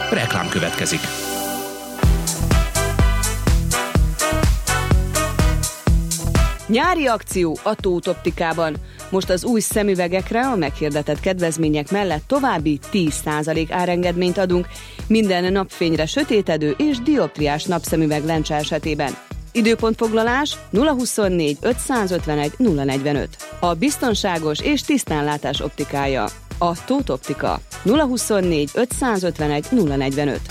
Reklám következik. Nyári akció a Tóth Optikában. Most az új szemüvegekre a meghirdetett kedvezmények mellett további 10% árengedményt adunk minden napfényre sötétedő és dioptriás napszemüveg lencse esetében. Időpontfoglalás 024 551 045. A biztonságos és tisztánlátás optikája. A Tóth Optika. 024 551 045.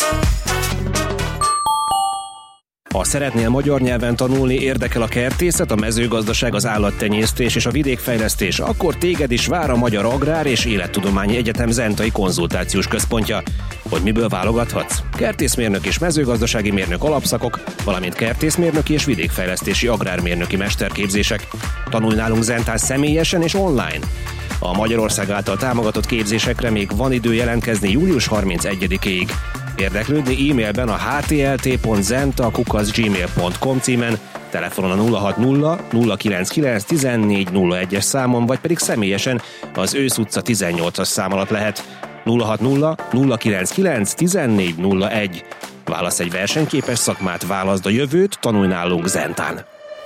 Ha szeretnél magyar nyelven tanulni, érdekel a kertészet, a mezőgazdaság, az állattenyésztés és a vidékfejlesztés, akkor téged is vár a Magyar Agrár és Élettudományi Egyetem Zentai Konzultációs Központja. Hogy miből válogathatsz? Kertészmérnök és mezőgazdasági mérnök alapszakok, valamint kertészmérnöki és vidékfejlesztési agrármérnöki mesterképzések. Tanulj nálunk Zentán személyesen és online. A Magyarország által támogatott képzésekre még van idő jelentkezni július 31-ig. Érdeklődni e-mailben a htlt.zenta@gmail.com címen, telefonon a 060 099 1401-es számon, vagy pedig személyesen az Ősz utca 18-as szám alatt lehet. 060 099 1401. Válasz egy versenyképes szakmát, válaszd a jövőt, tanulj nálunk Zentán.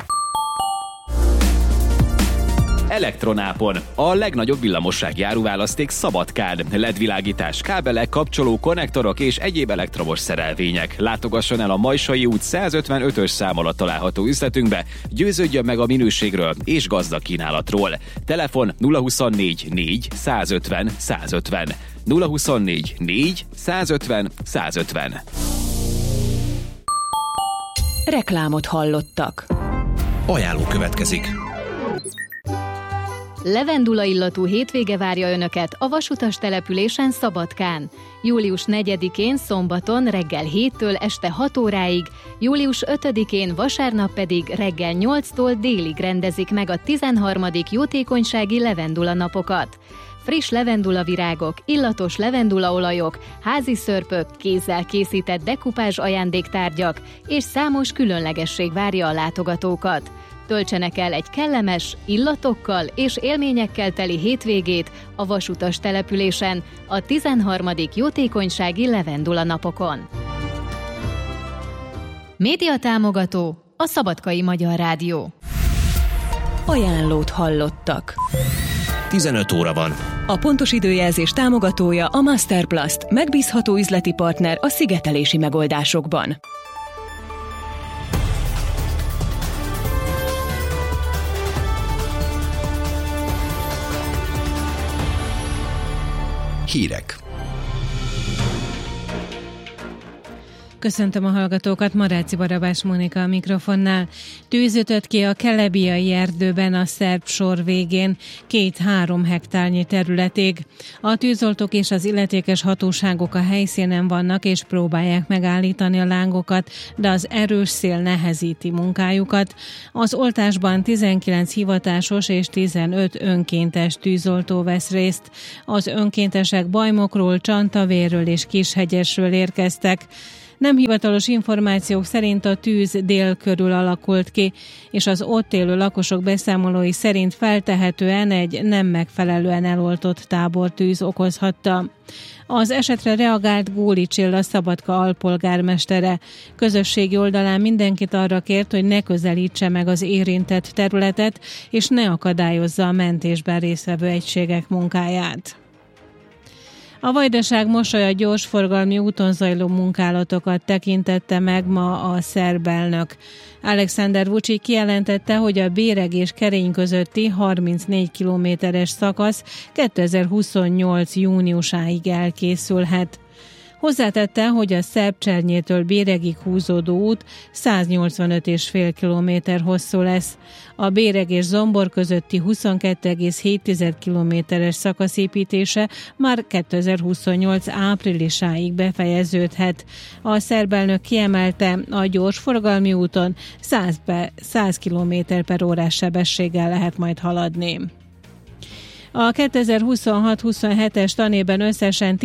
Elektronápon. A legnagyobb villamossági áruválaszték Szabadkán. LED-világítás, kábelek, kapcsoló, konnektorok és egyéb elektromos szerelvények. Látogasson el a Majsai út 155-ös szám alatt található üzletünkbe, győződjön meg a minőségről és gazdag kínálatról. Telefon 024 4 150 150. 024 4 150 150. Reklámot hallottak. Ajánló következik. Levendula illatú hétvége várja Önöket a vasutas településen Szabadkán. Július 4-én szombaton reggel 7-től este 6 óráig, július 5-én vasárnap pedig reggel 8-tól délig rendezik meg a 13. jótékonysági levendula napokat. Friss levendula virágok, illatos levendulaolajok, házi szörpök, kézzel készített dekupázs ajándéktárgyak és számos különlegesség várja a látogatókat. Töltsenek el egy kellemes, illatokkal és élményekkel teli hétvégét a vasutas településen a 13. jótékonysági levendula napokon. Médiatámogató a Szabadkai Magyar Rádió. Ajánlót hallottak. 15 óra van. A pontos időjelzés támogatója a Masterplast, megbízható üzleti partner a szigetelési megoldásokban. Hírek. Köszöntöm a hallgatókat, Maráci Barabás Mónika a mikrofonnál. Tűz ütött ki a Kelebiai erdőben a szerb sor végén 2-3 hektárnyi területig. A tűzoltók és az illetékes hatóságok a helyszínen vannak és próbálják megállítani a lángokat, de az erős szél nehezíti munkájukat. Az oltásban 19 hivatásos és 15 önkéntes tűzoltó vesz részt. Az önkéntesek Bajmokról, Csantavéről és Kishegyesről érkeztek. Nem hivatalos információk szerint a tűz dél körül alakult ki, és az ott élő lakosok beszámolói szerint feltehetően egy nem megfelelően eloltott tábortűz okozhatta. Az esetre reagált Góli Csilla Szabadka alpolgármestere. Közösségi oldalán mindenkit arra kért, hogy ne közelítse meg az érintett területet, és ne akadályozza a mentésben résztvevő egységek munkáját. A Vajdaság Mosolya gyorsforgalmi úton zajló munkálatokat tekintette meg ma a szerb elnök. Alexander Vučić kijelentette, hogy a Béreg és Kerény közötti 34 kilométeres szakasz 2028. júniusáig elkészülhet. Hozzátette, hogy a Szerb-Csernyétől Béregig húzódó út 185,5 kilométer hosszú lesz. A Béreg és Zombor közötti 22,7 kilométeres szakaszépítése már 2028 áprilisáig befejeződhet. A szerb elnök kiemelte, a gyorsforgalmi úton 100 km/órás sebességgel lehet majd haladni. A 2026-27-es tanévben összesen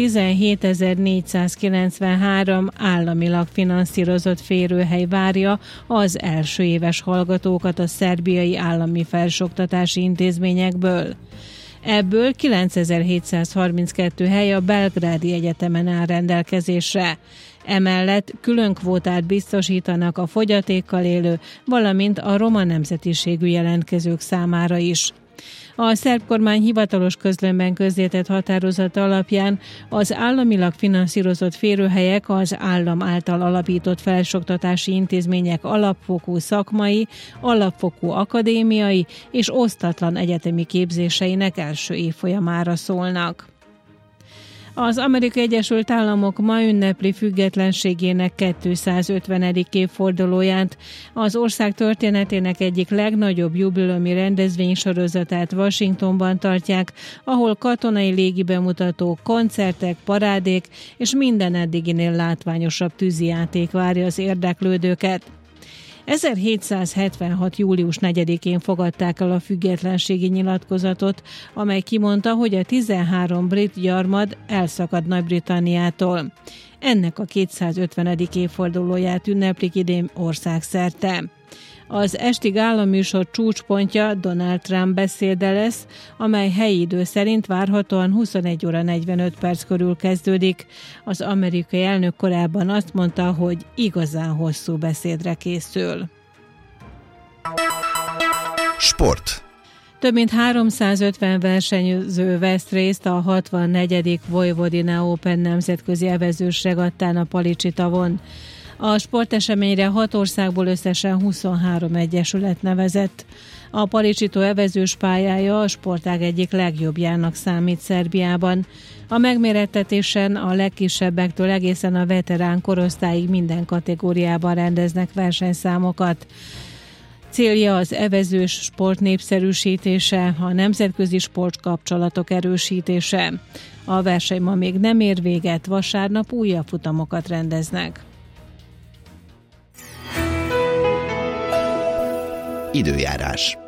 17.493 államilag finanszírozott férőhely várja az első éves hallgatókat a szerbiai állami felsőoktatási intézményekből. Ebből 9732 hely a Belgrádi Egyetemen áll rendelkezésre. Emellett külön kvótát biztosítanak a fogyatékkal élő, valamint a roma nemzetiségű jelentkezők számára is. A szerb kormány hivatalos közlönyben közzétett határozata alapján az államilag finanszírozott férőhelyek az állam által alapított felsőoktatási intézmények alapfokú szakmai, alapfokú akadémiai és osztatlan egyetemi képzéseinek első évfolyamára szólnak. Az Amerikai Egyesült Államok ma ünnepli függetlenségének 250. évfordulóját. Az ország történetének egyik legnagyobb jubileumi rendezvénysorozatát Washingtonban tartják, ahol katonai légibemutató, koncertek, parádék és minden eddiginél látványosabb tűzijáték várja az érdeklődőket. 1776. július 4-én fogadták el a függetlenségi nyilatkozatot, amely kimondta, hogy a 13 brit gyarmat elszakad Nagy-Britanniától. Ennek a 250. évfordulóját ünneplik idén országszerte. Az esti gálaműsor csúcspontja Donald Trump beszéde lesz, amely helyi idő szerint várhatóan 21 óra 45 perc körül kezdődik. Az amerikai elnök korábban azt mondta, hogy igazán hosszú beszédre készül. Sport. Több mint 350 versenyző vesz részt a 64. Vojvodina Open nemzetközi evezős regattán a Palicsi-tavon. A sporteseményre 6 országból összesen 23 egyesület nevezett. A Palicsi-tó evezős pályája a sportág egyik legjobbjának számít Szerbiában. A megmérettetésen a legkisebbektől egészen a veterán korosztályig minden kategóriában rendeznek versenyszámokat. Célja az evezős sport népszerűsítése, a nemzetközi sportkapcsolatok erősítése. A verseny ma még nem ér véget, vasárnap újabb futamokat rendeznek. Időjárás.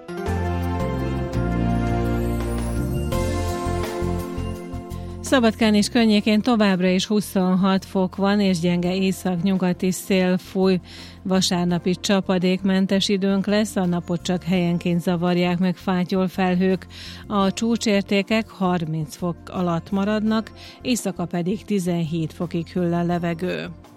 Szabadkán és környékén továbbra is 26 fok van, és gyenge északnyugati szél fúj. Vasárnapi csapadékmentes időnk lesz, a napot csak helyenként zavarják meg fátyol felhők. A csúcsértékek 30 fok alatt maradnak, éjszaka pedig 17 fokig hűl a levegő.